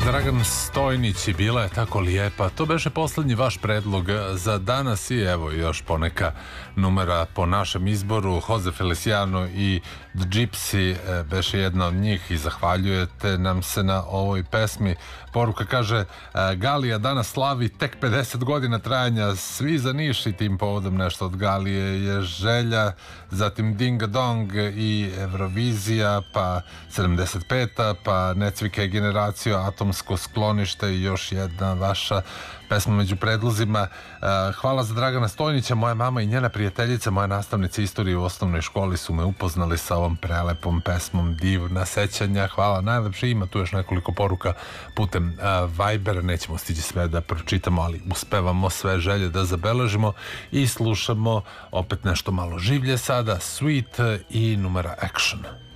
Dragan Stojnić i bila je tako lijepa. To beše poslednji vaš predlog za danas i evo još poneka numera po našem izboru. Jose Feliciano i The Gypsy beše jedna od njih i zahvaljujete nam se na ovoj pesmi. Poruka kaže Galija danas slavi tek 50 godina trajanja, svi za Niš i tim povodom nešto od Galije je želja, zatim Dinga Dong i Eurovizija, pa 75. pa Necvike generacija, Atomsko sklonište i još jedna vaša pesma među predlozima. Hvala za Dragana Stojnića. Moja mama i njena prijateljica, moja nastavnica istorije u osnovnoj školi su me upoznali sa ovom prelepom pesmom, divna sećanja. Hvala najlepše. Ima tu još nekoliko poruka putem Vibera, nećemo stići sve da pročitamo, ali uspevamo sve želje da zabeležimo i slušamo opet nešto malo življe sada, Sweet i numera Action.